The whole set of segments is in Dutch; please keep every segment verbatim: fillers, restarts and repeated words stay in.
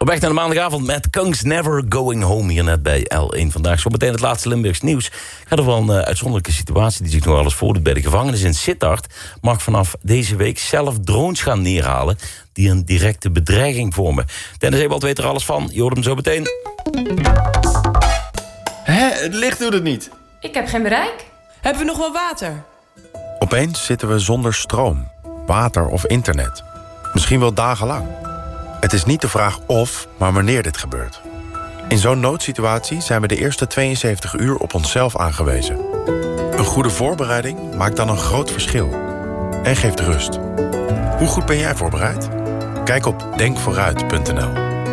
Op weg naar de maandagavond met Kungs Never Going Home hier net bij L één vandaag. Zometeen het laatste Limburgs nieuws. Gaat over een uh, uitzonderlijke situatie die zich nog wel eens voordoet bij de gevangenis in Sittard. Mag vanaf deze week zelf drones gaan neerhalen die een directe bedreiging vormen. Dennis Ewald weet er alles van. Je hoort hem zo meteen. Hé, het licht doet het niet. Ik heb geen bereik. Hebben we nog wel water? Opeens zitten we zonder stroom, water of internet. Misschien wel dagenlang. Het is niet de vraag of, maar wanneer dit gebeurt. In zo'n noodsituatie zijn we de eerste tweeënzeventig uur op onszelf aangewezen. Een goede voorbereiding maakt dan een groot verschil. En geeft rust. Hoe goed ben jij voorbereid? Kijk op denk vooruit punt n l.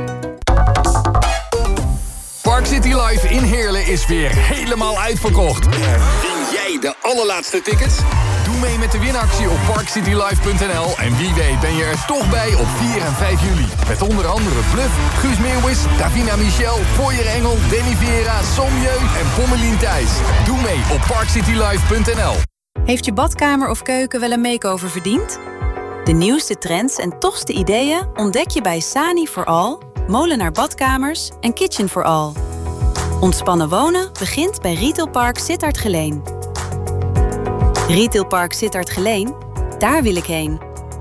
Park City Live in Heerlen is weer helemaal uitverkocht. Win jij de allerlaatste tickets? Doe mee met de winactie op park city live punt n l. En wie weet ben je er toch bij op vier en vijf juli. Met onder andere Bluff, Guus Meeuwis, Davina Michel, Foyer Engel, Danny Vera, Somjeu en Pommelien Thijs. Doe mee op park city live punt n l. Heeft je badkamer of keuken wel een makeover verdiend? De nieuwste trends en tofste ideeën ontdek je bij Sani for All, Molenaar Badkamers en Kitchen for All. Ontspannen wonen begint bij Retail Park Sittard Geleen. Retail Park Sittard Geleen, daar wil ik heen.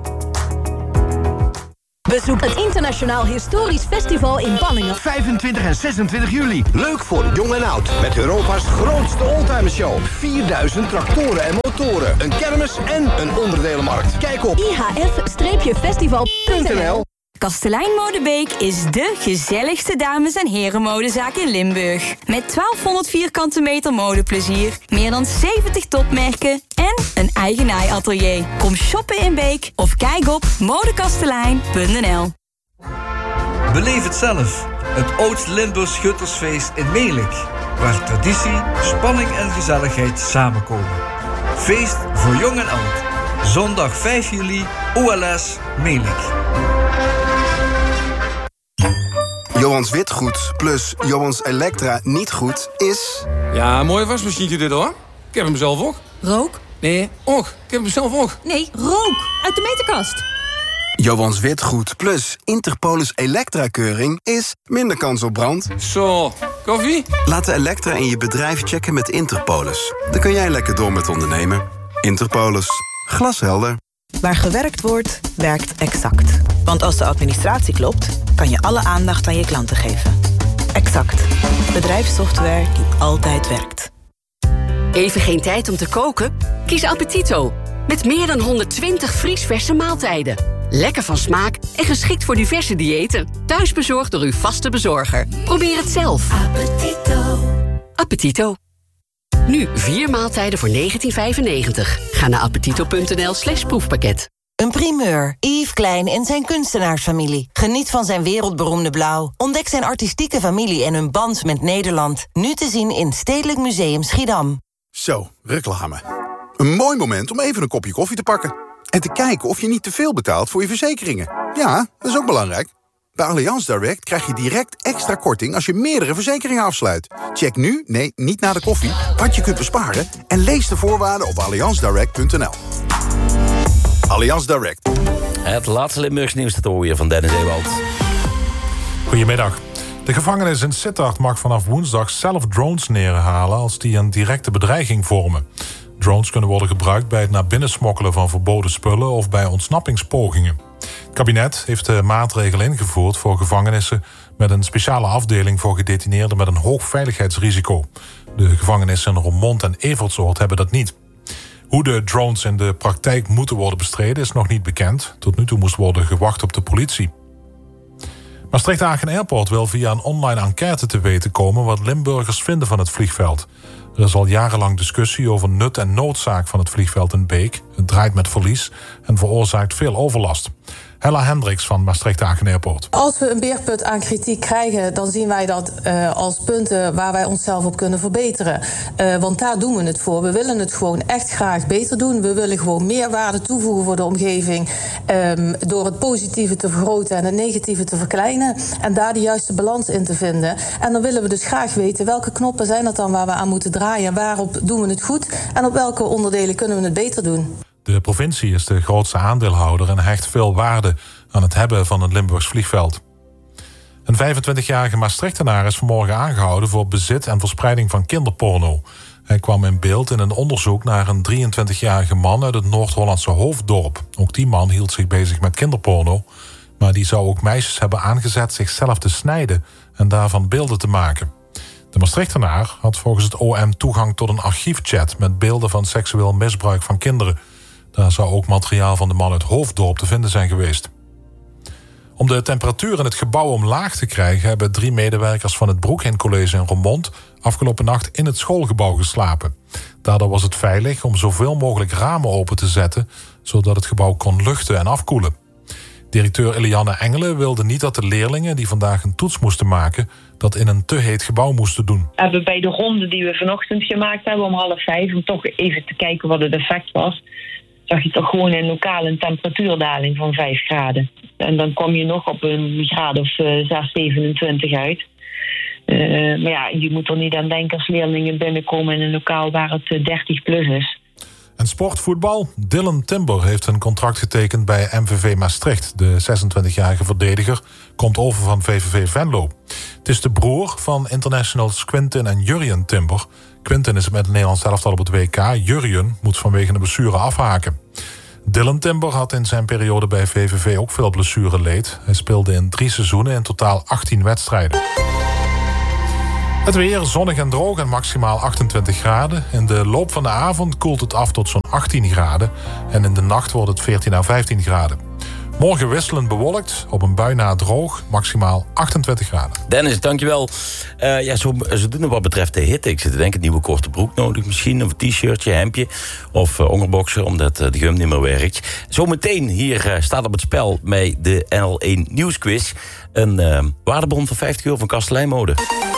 Bezoek het Internationaal Historisch Festival in Banningen. vijfentwintig en zesentwintig juli. Leuk voor jong en oud. Met Europa's grootste oldtimershow. vierduizend tractoren en motoren. Een kermis en een onderdelenmarkt. Kijk op i h f festival punt n l. Kastelein Modebeek is dé gezelligste dames- en herenmodezaak in Limburg. Met twaalfhonderd vierkante meter modeplezier, meer dan zeventig topmerken en een eigen naaiatelier. Kom shoppen in Beek of kijk op modekastelein punt n l. Beleef het zelf. Het Oost-Limburgs Schuttersfeest in Melick. Waar traditie, spanning en gezelligheid samenkomen. Feest voor jong en oud. Zondag vijf juli, O L S Melick. Johans Witgoed plus Johans Elektra niet goed is... Ja, een mooie wasmachientje dit hoor. Ik heb hem zelf ook. Rook? Nee, och. Ik heb hem zelf ook. Nee, rook. Uit de meterkast. Johans Witgoed plus Interpolis Elektra-keuring is minder kans op brand. Zo, koffie? Laat de Elektra in je bedrijf checken met Interpolis. Dan kun jij lekker door met ondernemen. Interpolis. Glashelder. Waar gewerkt wordt, werkt Exact. Want als de administratie klopt, kan je alle aandacht aan je klanten geven. Exact. Bedrijfssoftware die altijd werkt. Even geen tijd om te koken? Kies Appetito. Met meer dan honderdtwintig vriesverse maaltijden. Lekker van smaak en geschikt voor diverse diëten. Thuisbezorgd door uw vaste bezorger. Probeer het zelf. Appetito. Appetito. Nu vier maaltijden voor negentien vijfennegentig. Ga naar appetito punt n l slash proefpakket. Een primeur. Yves Klein en zijn kunstenaarsfamilie. Geniet van zijn wereldberoemde blauw. Ontdek zijn artistieke familie en hun band met Nederland. Nu te zien in Stedelijk Museum Schiedam. Zo, reclame. Een mooi moment om even een kopje koffie te pakken. En te kijken of je niet te veel betaalt voor je verzekeringen. Ja, dat is ook belangrijk. Bij Allianz Direct krijg je direct extra korting als je meerdere verzekeringen afsluit. Check nu, nee, niet na de koffie, wat je kunt besparen... en lees de voorwaarden op allianz direct punt n l. Allianz Direct. Het laatste Limburgs nieuws dat hoor je van Dennis Ewald. Goedemiddag. De gevangenis in Sittard mag vanaf woensdag zelf drones neerhalen als die een directe bedreiging vormen. Drones kunnen worden gebruikt bij het naar binnen smokkelen van verboden spullen of bij ontsnappingspogingen. Het kabinet heeft de maatregel ingevoerd voor gevangenissen met een speciale afdeling voor gedetineerden met een hoog veiligheidsrisico. De gevangenissen in Roermond en Evertsoord hebben dat niet. Hoe de drones in de praktijk moeten worden bestreden is nog niet bekend. Tot nu toe moest worden gewacht op de politie. Maastricht-Aken Airport wil via een online enquête te weten komen wat Limburgers vinden van het vliegveld. Er is al jarenlang discussie over nut en noodzaak van het vliegveld in Beek. Het draait met verlies en veroorzaakt veel overlast. Hella Hendricks van Maastricht-Aken Airport. Als we een beerput aan kritiek krijgen, dan zien wij dat uh, als punten waar wij onszelf op kunnen verbeteren. Uh, want daar doen we het voor. We willen het gewoon echt graag beter doen. We willen gewoon meer waarde toevoegen voor de omgeving. Um, door het positieve te vergroten en het negatieve te verkleinen. En daar de juiste balans in te vinden. En dan willen we dus graag weten welke knoppen zijn dat dan waar we aan moeten draaien. Waarop doen we het goed en op welke onderdelen kunnen we het beter doen. De provincie is de grootste aandeelhouder en hecht veel waarde aan het hebben van het Limburgs vliegveld. Een vijfentwintigjarige Maastrichtenaar is vanmorgen aangehouden voor bezit en verspreiding van kinderporno. Hij kwam in beeld in een onderzoek naar een drieëntwintigjarige man uit het Noord-Hollandse Hoofddorp. Ook die man hield zich bezig met kinderporno, maar die zou ook meisjes hebben aangezet zichzelf te snijden en daarvan beelden te maken. De Maastrichtenaar had volgens het O M toegang tot een archiefchat met beelden van seksueel misbruik van kinderen. Daar zou ook materiaal van de man uit Hoofddorp te vinden zijn geweest. Om de temperatuur in het gebouw omlaag te krijgen hebben drie medewerkers van het Broekhin College in Roermond afgelopen nacht in het schoolgebouw geslapen. Daardoor was het veilig om zoveel mogelijk ramen open te zetten, zodat het gebouw kon luchten en afkoelen. Directeur Eliane Engelen wilde niet dat de leerlingen die vandaag een toets moesten maken dat in een te heet gebouw moesten doen. We hebben bij de ronde die we vanochtend gemaakt hebben om half vijf, om toch even te kijken wat het effect was, zag je toch gewoon in lokaal een temperatuurdaling van vijf graden. En dan kom je nog op een graad of uh, zes, zevenentwintig uit. Uh, maar ja, je moet er niet aan denken als leerlingen binnenkomen in een lokaal waar het uh, dertig plus is. En sportvoetbal. Dylan Timber heeft een contract getekend bij M V V Maastricht. De zesentwintigjarige verdediger komt over van V V V Venlo. Het is de broer van internationals Quinten en Jurjen Timber. Quinten is met het Nederlands elftal op het W K. Jurjen moet vanwege een blessure afhaken. Dylan Timber had in zijn periode bij V V V ook veel blessureleed. Hij speelde in drie seizoenen in totaal achttien wedstrijden. Het weer zonnig en droog en maximaal achtentwintig graden. In de loop van de avond koelt het af tot zo'n achttien graden. En in de nacht wordt het veertien à vijftien graden. Morgen wisselend bewolkt, op een bui na droog, maximaal achtentwintig graden. Dennis, dankjewel. Uh, ja, zo, zodoende wat betreft de hitte. Ik zit te denken, een nieuwe korte broek nodig misschien. Of een t-shirtje, hemdje. Of uh, onderboxer, omdat uh, de gum niet meer werkt. Zometeen hier uh, staat op het spel bij de N L één Nieuwsquiz. Een uh, waardebon van vijftig euro van Kastelein Mode.